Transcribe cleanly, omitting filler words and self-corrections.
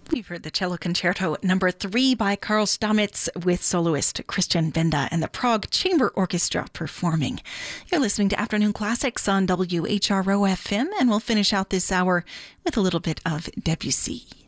We've heard the Cello Concerto number 3 by Karl Stamitz with soloist Christian Benda and the Prague Chamber Orchestra performing. You're listening to Afternoon Classics on WHRO FM, and we'll finish out this hour with a little bit of Debussy.